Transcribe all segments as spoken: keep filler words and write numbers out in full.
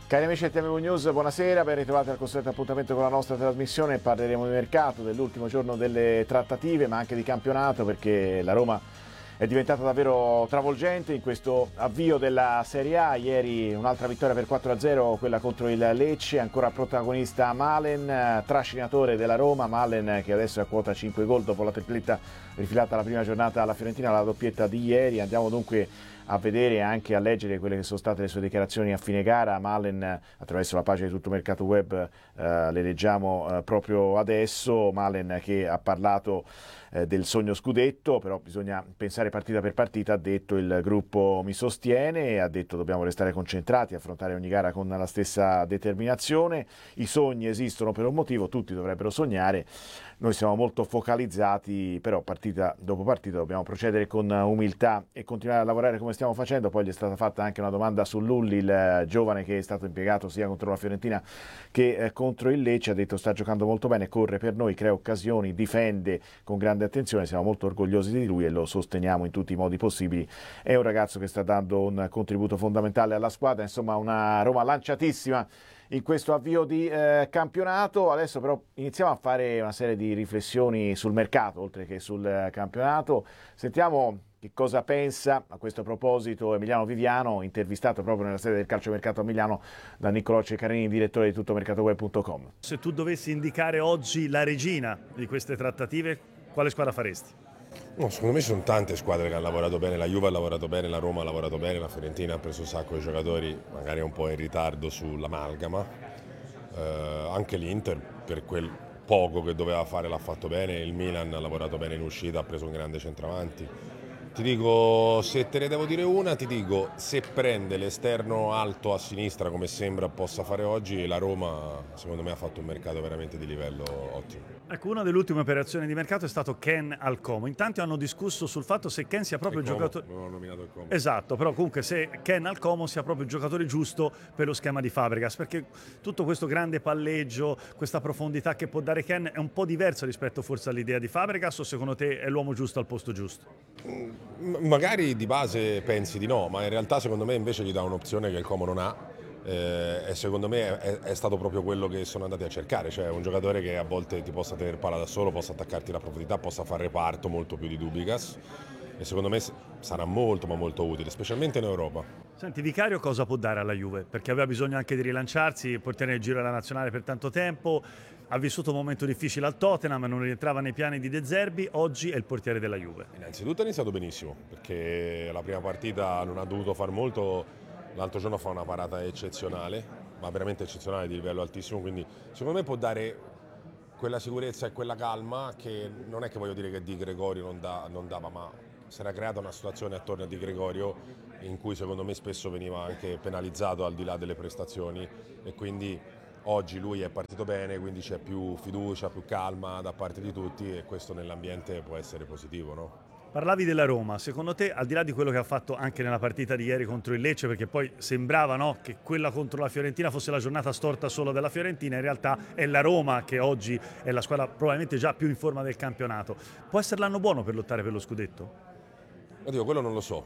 Cari amici di T V News, buonasera, ben ritrovati al consueto appuntamento con la nostra trasmissione. Parleremo di mercato, dell'ultimo giorno delle trattative, ma anche di campionato, perché la Roma è diventata davvero travolgente in questo avvio della Serie A. Ieri un'altra vittoria per quattro a zero, quella contro il Lecce, ancora protagonista Malen, trascinatore della Roma. Malen che adesso è a quota cinque gol dopo la tripletta rifilata la prima giornata alla Fiorentina, la doppietta di ieri. Andiamo dunque a vedere e anche a leggere quelle che sono state le sue dichiarazioni a fine gara. Malen, attraverso la pagina di Tutto Mercato Web, eh, le leggiamo eh, proprio adesso. Malen che ha parlato eh, del sogno scudetto, però bisogna pensare partita per partita. Ha detto: il gruppo mi sostiene, ha detto dobbiamo restare concentrati, affrontare ogni gara con la stessa determinazione, i sogni esistono per un motivo, tutti dovrebbero sognare, noi siamo molto focalizzati, però partita dopo partita dobbiamo procedere con umiltà e continuare a lavorare come stiamo facendo. Poi gli è stata fatta anche una domanda su Lulli, il giovane che è stato impiegato sia contro la Fiorentina che eh, contro il Lecce. Ha detto: sta giocando molto bene, corre per noi, crea occasioni, difende con grande attenzione, siamo molto orgogliosi di lui e lo sosteniamo in tutti i modi possibili. È un ragazzo che sta dando un contributo fondamentale alla squadra, insomma una Roma lanciatissima in questo avvio di eh, campionato. Adesso però iniziamo a fare una serie di riflessioni sul mercato oltre che sul eh, campionato. Sentiamo che cosa pensa a questo proposito Emiliano Viviano, intervistato proprio nella sede del calciomercato a Milano da Niccolò Ceccarini, direttore di tutto mercato web punto com. Se tu dovessi indicare oggi la regina di queste trattative, quale squadra faresti? No, secondo me ci sono tante squadre che hanno lavorato bene, la Juve ha lavorato bene, la Roma ha lavorato bene, la Fiorentina ha preso un sacco di giocatori, magari un po' in ritardo sull'amalgama, eh, anche l'Inter per quel poco che doveva fare l'ha fatto bene, il Milan ha lavorato bene in uscita, ha preso un grande centravanti. Ti dico, se te ne devo dire una, ti dico, se prende l'esterno alto a sinistra come sembra possa fare oggi, la Roma secondo me ha fatto un mercato veramente di livello ottimo. Ecco, una delle ultime operazioni di mercato è stato Ken al Como. In tanti hanno discusso sul fatto se Ken sia proprio il, il giocatore... Non ho nominato il Como. Esatto, però comunque se Ken al Como sia proprio il giocatore giusto per lo schema di Fabregas, perché tutto questo grande palleggio, questa profondità che può dare Ken è un po' diversa rispetto forse all'idea di Fabregas, o secondo te è l'uomo giusto al posto giusto? Mm, magari di base pensi di no, ma in realtà secondo me invece gli dà un'opzione che il Como non ha. Eh, e secondo me è, è stato proprio quello che sono andati a cercare, cioè un giocatore che a volte ti possa tenere palla da solo, possa attaccarti la profondità, possa fare reparto molto più di Dubicas, e secondo me sarà molto ma molto utile, specialmente in Europa. Senti, Vicario cosa può dare alla Juve? Perché aveva bisogno anche di rilanciarsi, portiere nel giro della nazionale per tanto tempo, ha vissuto un momento difficile al Tottenham, non rientrava nei piani di De Zerbi, oggi è il portiere della Juve. Innanzitutto ha iniziato benissimo, perché la prima partita non ha dovuto far molto. L'altro giorno fa una parata eccezionale, ma veramente eccezionale, di livello altissimo, quindi secondo me può dare quella sicurezza e quella calma che non è che voglio dire che Di Gregorio non, da, non dava, ma si era creata una situazione attorno a Di Gregorio in cui secondo me spesso veniva anche penalizzato al di là delle prestazioni, e quindi oggi lui è partito bene, quindi c'è più fiducia, più calma da parte di tutti, e questo nell'ambiente può essere positivo, no? Parlavi della Roma, secondo te, al di là di quello che ha fatto anche nella partita di ieri contro il Lecce, perché poi sembrava, no, che quella contro la Fiorentina fosse la giornata storta solo della Fiorentina, in realtà è la Roma che oggi è la squadra probabilmente già più in forma del campionato. Può essere l'anno buono per lottare per lo scudetto? Oddio, quello non lo so,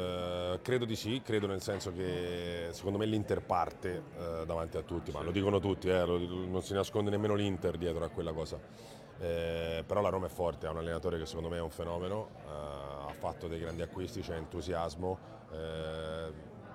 eh, credo di sì, credo nel senso che secondo me l'Inter parte eh, davanti a tutti, ma lo dicono tutti, eh, lo, non si nasconde nemmeno l'Inter dietro a quella cosa, eh, però la Roma è forte, ha un allenatore che secondo me è un fenomeno, eh, ha fatto dei grandi acquisti, c'è entusiasmo, eh,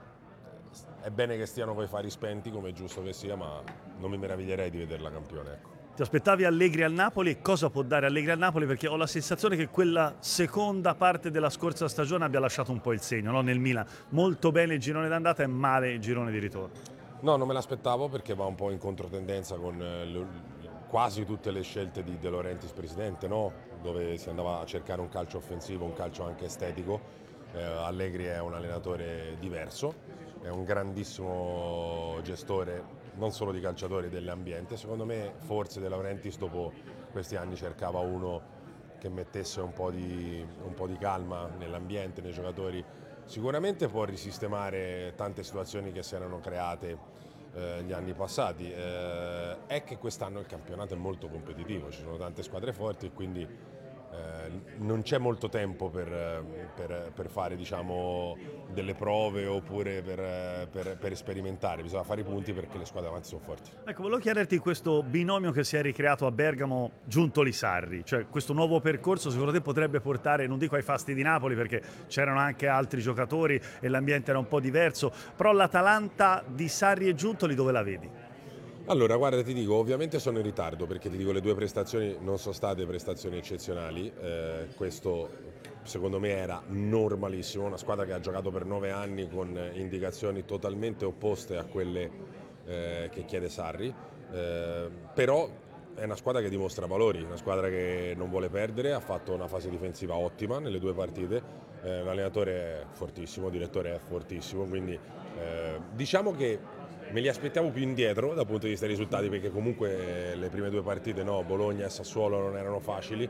è bene che stiano coi fari spenti come è giusto che sia, ma non mi meraviglierei di vederla campione, ecco. Ti aspettavi Allegri al Napoli? Cosa può dare Allegri al Napoli? Perché ho la sensazione che quella seconda parte della scorsa stagione abbia lasciato un po' il segno, no? Nel Milan. Molto bene il girone d'andata e male il girone di ritorno. No, non me l'aspettavo perché va un po' in controtendenza con le, quasi tutte le scelte di De Laurentiis presidente, no? Dove si andava a cercare un calcio offensivo, un calcio anche estetico. Eh, Allegri è un allenatore diverso, è un grandissimo gestore non solo di calciatori, dell'ambiente. Secondo me forse De Laurentiis dopo questi anni cercava uno che mettesse un po' di, un po' di calma nell'ambiente, nei giocatori. Sicuramente può risistemare tante situazioni che si erano create eh, gli anni passati. Eh, è che quest'anno il campionato è molto competitivo, ci sono tante squadre forti e quindi eh, non c'è molto tempo per, per, per fare diciamo, delle prove oppure per, per, per sperimentare, bisogna fare i punti perché le squadre avanti sono forti. Ecco, volevo chiederti questo binomio che si è ricreato a Bergamo Giuntoli-Sarri, cioè questo nuovo percorso secondo te potrebbe portare, non dico ai fasti di Napoli perché c'erano anche altri giocatori e l'ambiente era un po' diverso, però l'Atalanta di Sarri e Giuntoli dove la vedi? Allora, guarda, ti dico, ovviamente sono in ritardo perché ti dico le due prestazioni non sono state prestazioni eccezionali, eh, questo secondo me era normalissimo, una squadra che ha giocato per nove anni con indicazioni totalmente opposte a quelle eh, che chiede Sarri, eh, però è una squadra che dimostra valori, una squadra che non vuole perdere, ha fatto una fase difensiva ottima nelle due partite, eh, l'allenatore è fortissimo, il direttore è fortissimo, quindi eh, diciamo che me li aspettavo più indietro dal punto di vista dei risultati perché comunque le prime due partite, no, Bologna e Sassuolo non erano facili.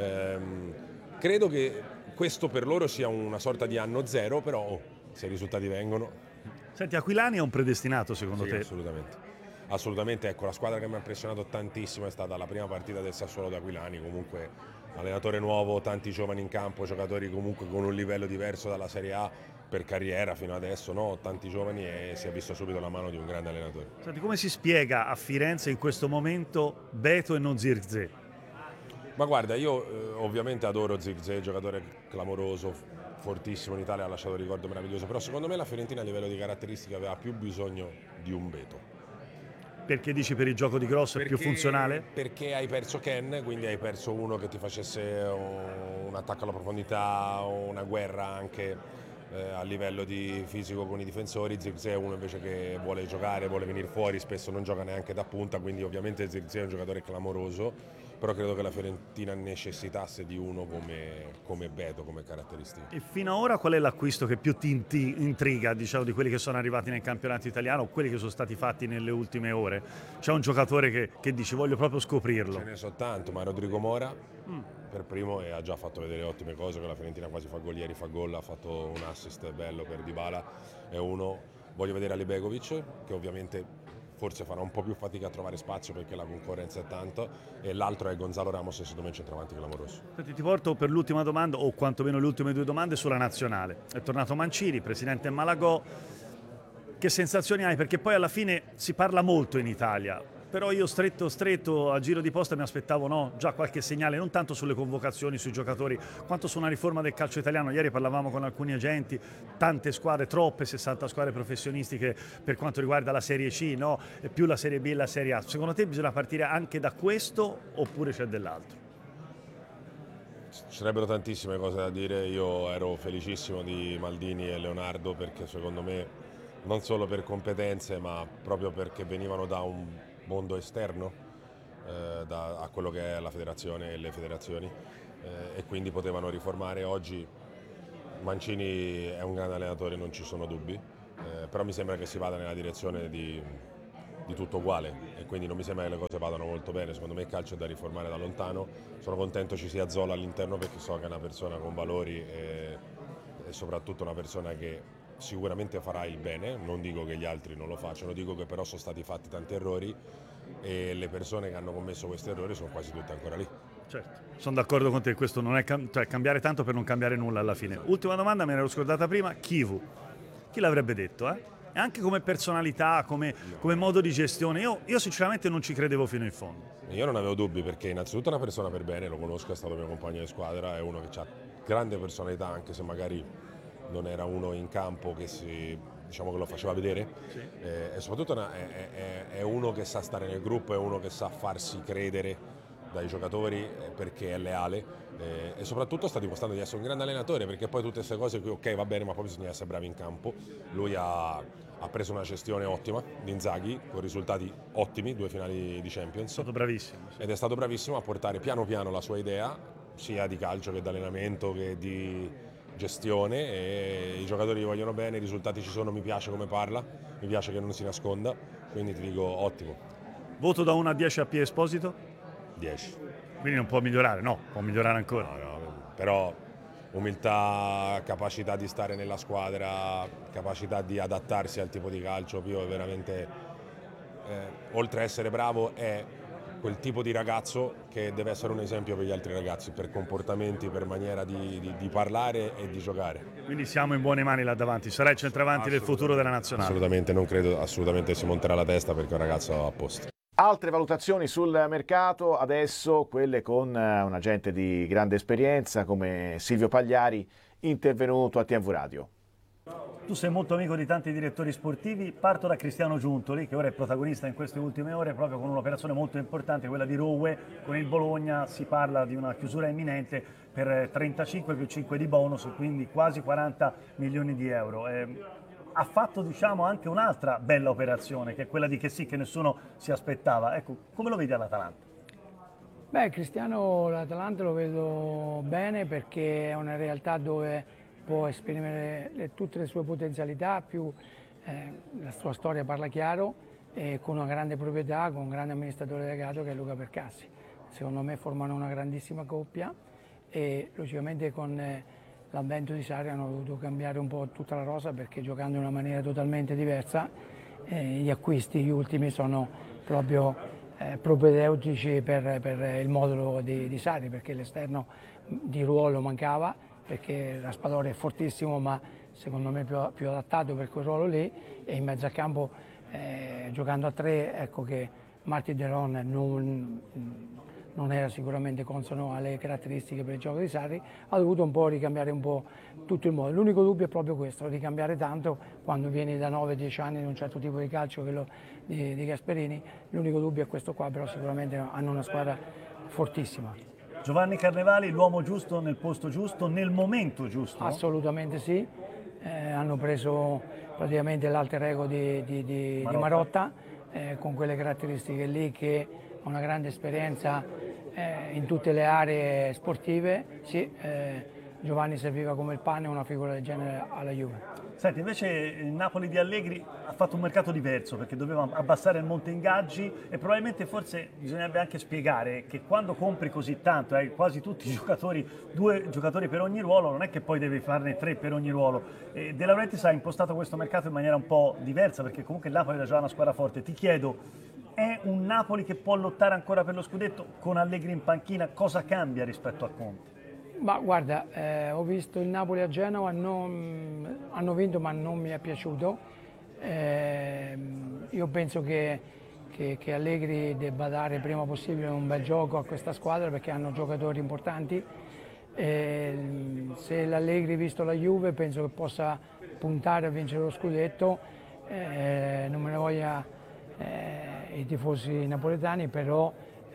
Ehm, credo che questo per loro sia una sorta di anno zero, però oh, se i risultati vengono... Senti, Aquilani è un predestinato secondo sì, te? Assolutamente. Assolutamente, ecco, la squadra che mi ha impressionato tantissimo è stata la prima partita del Sassuolo d'Aquilani, comunque allenatore nuovo, tanti giovani in campo, giocatori comunque con un livello diverso dalla Serie A per carriera fino adesso, no? Tanti giovani e si è visto subito la mano di un grande allenatore. Senti, come si spiega a Firenze in questo momento Beto e non Zirkzee? Ma guarda, io eh, ovviamente adoro Zirkzee, giocatore clamoroso, fortissimo in Italia, ha lasciato un ricordo meraviglioso, però secondo me la Fiorentina a livello di caratteristiche aveva più bisogno di un Beto. Perché dici per il gioco di grosso perché, è più funzionale? Perché hai perso Ken, quindi hai perso uno che ti facesse un, un attacco alla profondità, una guerra anche eh, a livello di fisico con i difensori. Zirkzee è uno invece che vuole giocare, vuole venire fuori, spesso non gioca neanche da punta, quindi ovviamente Zirkzee è un giocatore clamoroso, però credo che la Fiorentina necessitasse di uno come, come Beto, come caratteristica. E fino ad ora qual è l'acquisto che più ti intriga, diciamo, di quelli che sono arrivati nel campionato italiano o quelli che sono stati fatti nelle ultime ore? C'è un giocatore che, che dici voglio proprio scoprirlo? Ce ne so tanto, ma Rodrigo Mora mm. per primo e ha già fatto vedere ottime cose, che la Fiorentina quasi fa gol, ieri fa gol, ha fatto un assist bello per Dybala, è uno. Voglio vedere Ali Begovic, che ovviamente forse farà un po' più fatica a trovare spazio perché la concorrenza è tanta, e l'altro è Gonzalo Ramos e secondo me è centravanti clamoroso. Senti, ti porto per l'ultima domanda, o quantomeno le ultime due domande sulla nazionale. È tornato Mancini, presidente Malagò. Che sensazioni hai? Perché poi alla fine si parla molto in Italia, però io stretto stretto a giro di posta mi aspettavo no, già qualche segnale, non tanto sulle convocazioni, sui giocatori, quanto su una riforma del calcio italiano. Ieri parlavamo con alcuni agenti, tante squadre, troppe, sessanta squadre professionistiche per quanto riguarda la Serie C, no? E più la Serie B e la Serie A. Secondo te bisogna partire anche da questo oppure c'è dell'altro? Ci sarebbero tantissime cose da dire, io ero felicissimo di Maldini e Leonardo perché secondo me non solo per competenze ma proprio perché venivano da un mondo esterno eh, da, a quello che è la federazione e le federazioni eh, e quindi potevano riformare. Oggi Mancini è un grande allenatore, non ci sono dubbi, eh, però mi sembra che si vada nella direzione di, di tutto uguale e quindi non mi sembra che le cose vadano molto bene. Secondo me il calcio è da riformare da lontano, sono contento ci sia Zola all'interno perché so che è una persona con valori e, e soprattutto una persona che sicuramente farà il bene, non dico che gli altri non lo facciano, dico che però sono stati fatti tanti errori e le persone che hanno commesso questi errori sono quasi tutte ancora lì. Certo, sono d'accordo con te, questo non è cam- cioè cambiare tanto per non cambiare nulla alla fine. Ultima domanda, me ne ero scordata prima, Chivu, chi l'avrebbe detto? Eh? E anche come personalità, come, come modo di gestione, io, io sinceramente non ci credevo fino in fondo. Io non avevo dubbi perché innanzitutto è una persona per bene, lo conosco, è stato mio compagno di squadra, è uno che ha grande personalità anche se magari non era uno in campo che si, diciamo che lo faceva vedere, sì. eh, e soprattutto è, è, è uno che sa stare nel gruppo, è uno che sa farsi credere dai giocatori perché è leale eh, e soprattutto sta dimostrando di essere un grande allenatore perché poi tutte queste cose qui ok va bene ma poi bisogna essere bravi in campo. Lui ha, ha preso una gestione ottima di Inzaghi con risultati ottimi, due finali di Champions, è stato bravissimo sì. Ed è stato bravissimo a portare piano piano la sua idea sia di calcio che di allenamento che di gestione e i giocatori gli vogliono bene, i risultati ci sono, mi piace come parla, mi piace che non si nasconda, quindi ti dico ottimo. Voto da uno a dieci a P. Esposito? dieci. Quindi non può migliorare, no, può migliorare ancora. No, no, però umiltà, capacità di stare nella squadra, capacità di adattarsi al tipo di calcio, Pio è veramente, eh, oltre a essere bravo, è quel tipo di ragazzo che deve essere un esempio per gli altri ragazzi, per comportamenti, per maniera di, di, di parlare e di giocare. Quindi siamo in buone mani là davanti, sarà il centravanti del futuro della nazionale. Assolutamente, non credo assolutamente si monterà la testa perché è un ragazzo a posto. Altre valutazioni sul mercato, adesso quelle con un agente di grande esperienza come Silvio Pagliari, intervenuto a T V Radio. Tu sei molto amico di tanti direttori sportivi, parto da Cristiano Giuntoli, che ora è protagonista in queste ultime ore proprio con un'operazione molto importante, quella di Rowe. Con il Bologna si parla di una chiusura imminente per trentacinque più cinque di bonus, quindi quasi quaranta milioni di euro. Eh, ha fatto, diciamo, anche un'altra bella operazione, che è quella di Chessy, che nessuno si aspettava. Ecco, come lo vedi all'Atalanta? Beh, Cristiano l'Atalanta lo vedo bene perché è una realtà dove può esprimere le, tutte le sue potenzialità, più eh, la sua storia parla chiaro, e con una grande proprietà, con un grande amministratore delegato che è Luca Percassi. Secondo me formano una grandissima coppia e logicamente con eh, l'avvento di Sarri hanno dovuto cambiare un po' tutta la rosa perché giocando in una maniera totalmente diversa eh, gli acquisti gli ultimi sono proprio eh, propedeutici per, per il modulo di, di Sarri, perché l'esterno di ruolo mancava, perché Raspadori è fortissimo ma secondo me più, più adattato per quel ruolo lì, e in mezzo a campo eh, giocando a tre, ecco che Martin De Roon non, non era sicuramente consono alle caratteristiche per il gioco di Sarri, ha dovuto un po' ricambiare un po' tutto il modo. L'unico dubbio è proprio questo, ricambiare tanto quando vieni da nove dieci anni di un certo tipo di calcio, quello di, di Gasperini. L'unico dubbio è questo qua, però sicuramente hanno una squadra fortissima. Giovanni Carnevali, l'uomo giusto nel posto giusto, nel momento giusto? Assolutamente sì, eh, hanno preso praticamente l'alter ego di, di, di Marotta, di Marotta eh, con quelle caratteristiche lì, che ha una grande esperienza eh, in tutte le aree sportive. Sì, eh, Giovanni serviva come il pane, una figura del genere alla Juve. Senti, invece il Napoli di Allegri ha fatto un mercato diverso perché doveva abbassare il monte ingaggi, e probabilmente forse bisognerebbe anche spiegare che quando compri così tanto, hai eh, quasi tutti i giocatori, due giocatori per ogni ruolo, non è che poi devi farne tre per ogni ruolo. E De Laurentiis ha impostato questo mercato in maniera un po' diversa perché comunque il Napoli era già una squadra forte. Ti chiedo, è un Napoli che può lottare ancora per lo scudetto con Allegri in panchina? Cosa cambia rispetto a Conte? Ma guarda, eh, ho visto il Napoli a Genova, non, hanno vinto ma non mi è piaciuto. Eh, io penso che, che, che Allegri debba dare prima possibile un bel gioco a questa squadra perché hanno giocatori importanti. Eh, se l'Allegri, visto la Juve, penso che possa puntare a vincere lo scudetto. Eh, non me ne voglia eh, i tifosi napoletani, però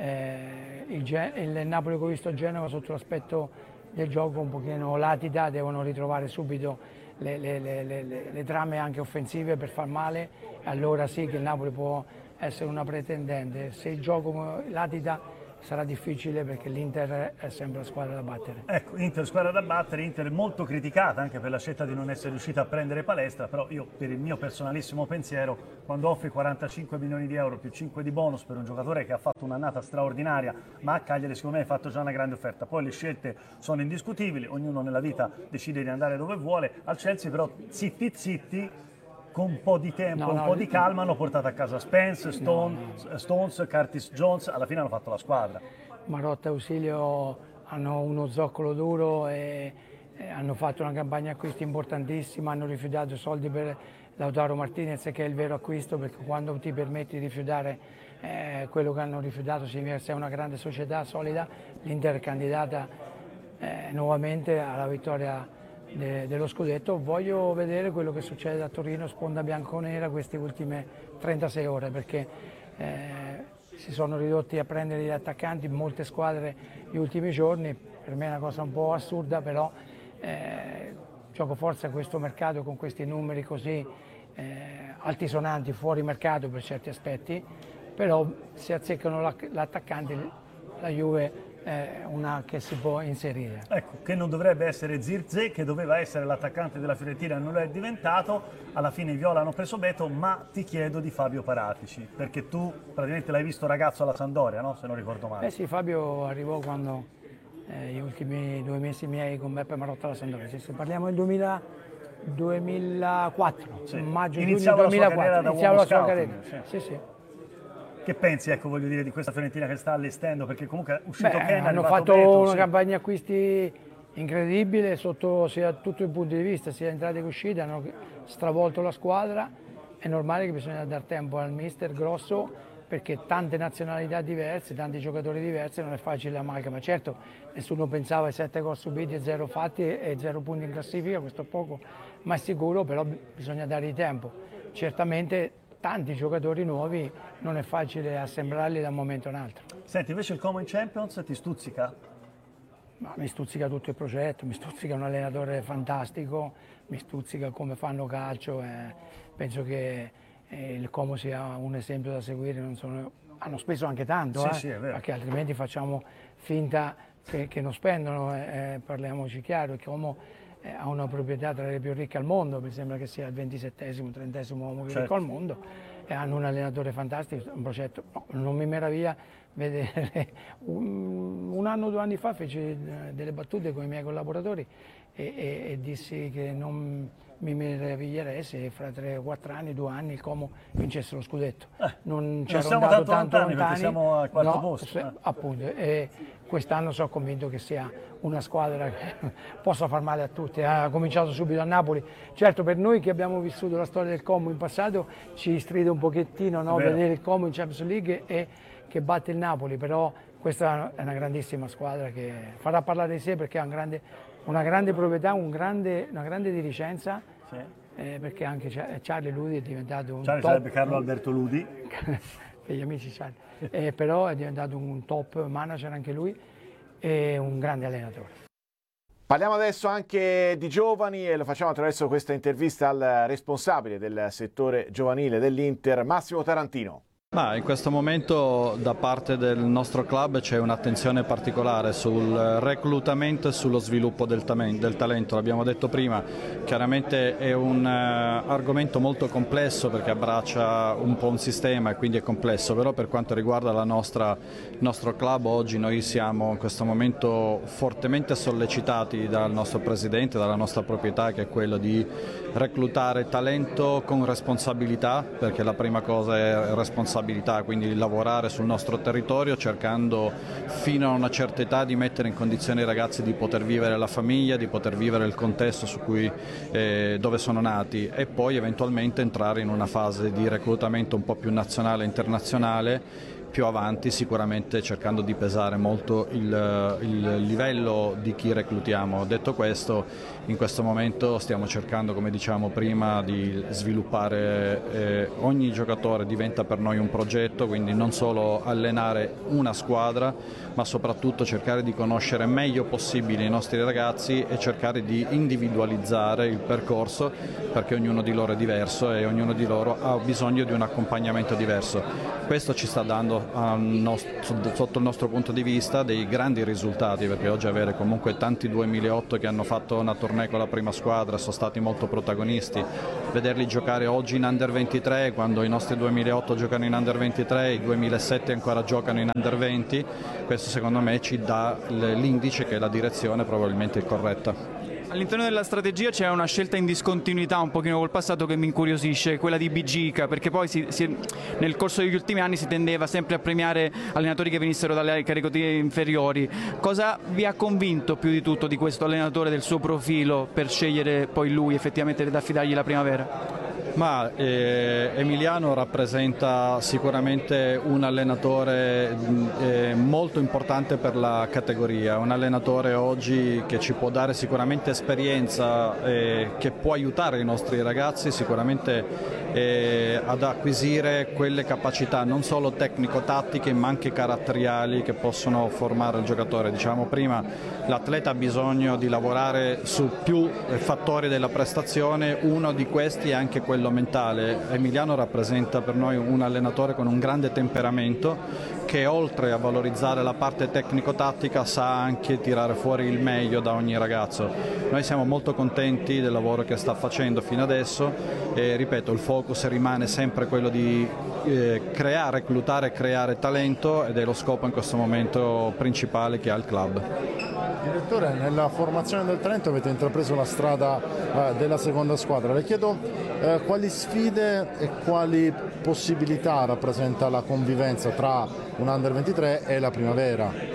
eh, il, il Napoli che ho visto a Genova sotto l'aspetto del gioco un pochino latida, devono ritrovare subito le, le, le, le, le trame anche offensive per far male, allora sì che il Napoli può essere una pretendente. Se il gioco latida sarà difficile perché l'Inter è sempre la squadra da battere. Ecco, Inter squadra da battere, Inter molto criticata anche per la scelta di non essere riuscita a prendere Palestra, però io per il mio personalissimo pensiero, quando offri quarantacinque milioni di euro più cinque di bonus per un giocatore che ha fatto un'annata straordinaria, ma a Cagliari secondo me hai fatto già una grande offerta. Poi le scelte sono indiscutibili, ognuno nella vita decide di andare dove vuole. Al Chelsea però zitti zitti, con un po' di tempo, no, un no, po' di calma, hanno portato a casa Spence, Stone, no, no. Stones, Curtis Jones, alla fine hanno fatto la squadra. Marotta e Ausilio hanno uno zoccolo duro e, e hanno fatto una campagna acquisti importantissima, hanno rifiutato soldi per Lautaro Martinez, che è il vero acquisto, perché quando ti permetti di rifiutare eh, quello che hanno rifiutato significa che sei una grande società solida. L'Inter è candidata eh, nuovamente alla vittoria De, dello scudetto. Voglio vedere quello che succede a Torino, sponda bianconera, queste ultime trentasei ore, perché eh, si sono ridotti a prendere gli attaccanti molte squadre gli ultimi giorni. Per me è una cosa un po' assurda, però eh, gioco forza a questo mercato con questi numeri così eh, altisonanti, fuori mercato per certi aspetti, però se azzeccano l'attaccante la Juve è una che si può inserire. Ecco, che non dovrebbe essere Zirkzee, che doveva essere l'attaccante della Fiorentina, non lo è diventato. Alla fine i Viola hanno preso Beto, ma ti chiedo di Fabio Paratici, perché tu praticamente l'hai visto ragazzo alla Sampdoria, no? Se non ricordo male. Eh sì, Fabio arrivò quando eh, gli ultimi due mesi miei con Beppe Marotta alla Sampdoria. Sì, se parliamo del duemila, duemilaquattro, sì. Maggio, iniziava giugno duemilaquattro, la sua carriera da iniziava la sua scouting, carriera. sì. Sì, sì. Che pensi, ecco, voglio dire, di questa Fiorentina che sta allestendo? Perché comunque è uscito Beh, Ken, hanno fatto Beto, una sì. campagna acquisti incredibile sotto sia tutti i punti di vista, sia entrate che uscite, hanno stravolto la squadra. È normale che bisogna dare tempo al mister Grosso, perché tante nazionalità diverse, tanti giocatori diversi, non è facile l'amalgama. Certo, nessuno pensava ai sette gol subiti e zero fatti e zero punti in classifica, questo è poco, ma è sicuro, però bisogna dargli tempo. Certamente tanti giocatori nuovi, non è facile assemblarli da un momento a un altro. Senti, invece il Como in Champions ti stuzzica? Ma mi stuzzica tutto il progetto, mi stuzzica un allenatore fantastico, mi stuzzica come fanno calcio, eh, penso che eh, il Como sia un esempio da seguire, non sono, hanno speso anche tanto, sì, eh, sì, è vero. Perché altrimenti facciamo finta che, che non spendono, eh, parliamoci chiaro, il Como eh, ha una proprietà tra le più ricche al mondo, mi sembra che sia il ventisettesimo, trentesimo uomo più certo. ricco al mondo, e hanno un allenatore fantastico, un progetto, no, non mi meraviglia vedere, un, un anno o due anni fa feci delle battute con i miei collaboratori e, e, e dissi che non mi meraviglierei se fra tre o quattro anni, due anni il Como vincesse lo scudetto. Eh, non c'era siamo tanto, tanto lontani, lontani perché siamo al quarto no, posto. Se, eh. appunto, e quest'anno sono convinto che sia una squadra che possa far male a tutti. Ha cominciato subito a Napoli. Certo, per noi che abbiamo vissuto la storia del Como in passato ci stride un pochettino, no, vedere il Como in Champions League e che batte il Napoli, però questa è una grandissima squadra che farà parlare di sé perché ha un grande, una grande proprietà, un grande, una grande dirigenza, sì. eh, perché anche Charlie Ludi è diventato un Charlie top, sarebbe Carlo Alberto Ludi per gli amici Charlie, eh, però è diventato un top manager anche lui e un grande allenatore. Parliamo adesso anche di giovani e lo facciamo attraverso questa intervista al responsabile del settore giovanile dell'Inter, Massimo Tarantino. Ma in questo momento da parte del nostro club c'è un'attenzione particolare sul reclutamento e sullo sviluppo del, del talento, l'abbiamo detto prima, chiaramente è un uh, argomento molto complesso perché abbraccia un po' un sistema e quindi è complesso, però per quanto riguarda la nostra, il nostro club oggi noi siamo in questo momento fortemente sollecitati dal nostro presidente, dalla nostra proprietà, che è quello di reclutare talento con responsabilità, perché la prima cosa è responsabilità, quindi lavorare sul nostro territorio cercando fino a una certa età di mettere in condizione i ragazzi di poter vivere la famiglia, di poter vivere il contesto su cui, eh, dove sono nati e poi eventualmente entrare in una fase di reclutamento un po' più nazionale e internazionale più avanti, sicuramente cercando di pesare molto il, il livello di chi reclutiamo. Detto questo, in questo momento stiamo cercando, come diciamo prima, di sviluppare, eh, ogni giocatore diventa per noi un progetto, quindi non solo allenare una squadra, ma soprattutto cercare di conoscere meglio possibile i nostri ragazzi e cercare di individualizzare il percorso, perché ognuno di loro è diverso e ognuno di loro ha bisogno di un accompagnamento diverso. Questo ci sta dando, sotto il nostro punto di vista, dei grandi risultati, perché oggi avere comunque tanti duemilaotto che hanno fatto una tournée con la prima squadra, sono stati molto protagonisti, vederli giocare oggi in under ventitré quando i nostri duemilaotto giocano in under ventitré, i duemilasette ancora giocano in under venti, questo secondo me ci dà l'indice che la direzione probabilmente è corretta. All'interno della strategia c'è una scelta in discontinuità un pochino col passato che mi incuriosisce, quella di Bigica, perché poi si, si, nel corso degli ultimi anni si tendeva sempre a premiare allenatori che venissero dalle categorie inferiori. Cosa vi ha convinto più di tutto di questo allenatore, del suo profilo, per scegliere poi lui effettivamente da affidargli la primavera? Ma eh, Emiliano rappresenta sicuramente un allenatore eh, molto importante per la categoria, un allenatore oggi che ci può dare sicuramente esperienza, eh, che può aiutare i nostri ragazzi sicuramente eh, ad acquisire quelle capacità non solo tecnico-tattiche ma anche caratteriali che possono formare il giocatore. Diciamo prima, l'atleta ha bisogno di lavorare su più fattori della prestazione, uno di questi è anche quello mentale. Emiliano rappresenta per noi un allenatore con un grande temperamento che oltre a valorizzare la parte tecnico-tattica sa anche tirare fuori il meglio da ogni ragazzo. Noi siamo molto contenti del lavoro che sta facendo fino adesso e ripeto, il focus rimane sempre quello di eh, creare, reclutare e creare talento ed è lo scopo in questo momento principale che ha il club. Direttore, nella formazione del talento avete intrapreso la strada eh, della seconda squadra. Le chiedo eh, quali sfide e quali possibilità rappresenta la convivenza tra un under ventitré e la primavera?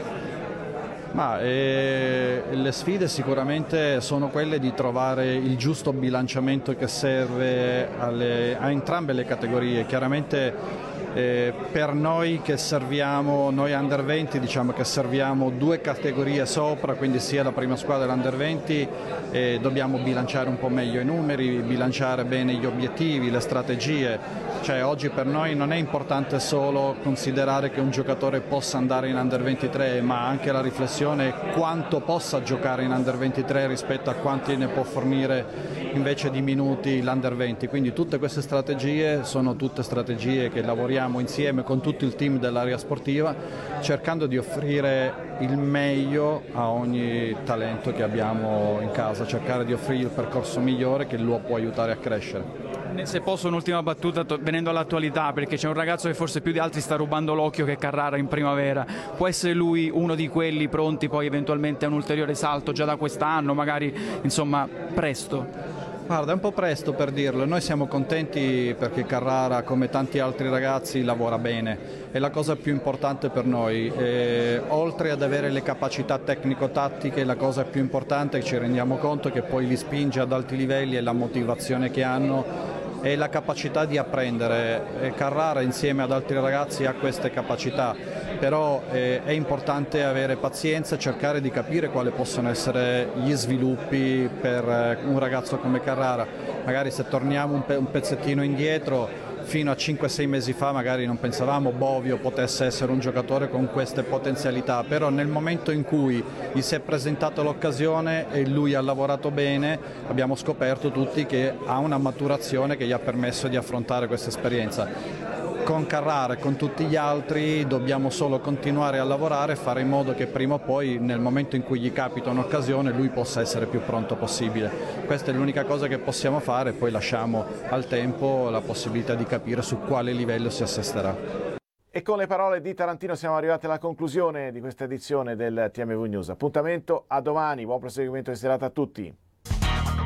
Ma, eh, le sfide sicuramente sono quelle di trovare il giusto bilanciamento che serve alle, a entrambe le categorie. Chiaramente eh, per noi che serviamo, noi under venti, diciamo che serviamo due categorie sopra, quindi sia la prima squadra e l'under venti, eh, dobbiamo bilanciare un po' meglio i numeri, bilanciare bene gli obiettivi, le strategie. Cioè, oggi per noi non è importante solo considerare che un giocatore possa andare in under ventitré, ma anche la riflessione quanto possa giocare in under ventitré rispetto a quanti ne può fornire invece di minuti l'under venti. Quindi tutte queste strategie sono tutte strategie che lavoriamo insieme con tutto il team dell'area sportiva, cercando di offrire il meglio a ogni talento che abbiamo in casa, cercare di offrire il percorso migliore che lo può aiutare a crescere. Se posso un'ultima battuta, venendo all'attualità, perché c'è un ragazzo che forse più di altri sta rubando l'occhio, che è Carrara in primavera. Può essere lui uno di quelli pronti poi eventualmente a un ulteriore salto già da quest'anno, magari insomma presto? Guarda, è un po' presto per dirlo, noi siamo contenti perché Carrara, come tanti altri ragazzi, lavora bene, è la cosa più importante per noi. E, oltre ad avere le capacità tecnico-tattiche, la cosa più importante che ci rendiamo conto che poi li spinge ad alti livelli è la motivazione che hanno e la capacità di apprendere. E Carrara insieme ad altri ragazzi ha queste capacità, però eh, è importante avere pazienza, cercare di capire quali possono essere gli sviluppi per eh, un ragazzo come Carrara. Magari se torniamo un, pe un pezzettino indietro, fino a cinque sei mesi fa magari non pensavamo Bovio potesse essere un giocatore con queste potenzialità, però nel momento in cui gli si è presentata l'occasione e lui ha lavorato bene, abbiamo scoperto tutti che ha una maturazione che gli ha permesso di affrontare questa esperienza. Con Carrara e con tutti gli altri dobbiamo solo continuare a lavorare e fare in modo che prima o poi, nel momento in cui gli capita un'occasione, lui possa essere più pronto possibile. Questa è l'unica cosa che possiamo fare, poi lasciamo al tempo la possibilità di capire su quale livello si assesterà. E con le parole di Tarantino siamo arrivati alla conclusione di questa edizione del T M V News. Appuntamento a domani, buon proseguimento di serata a tutti.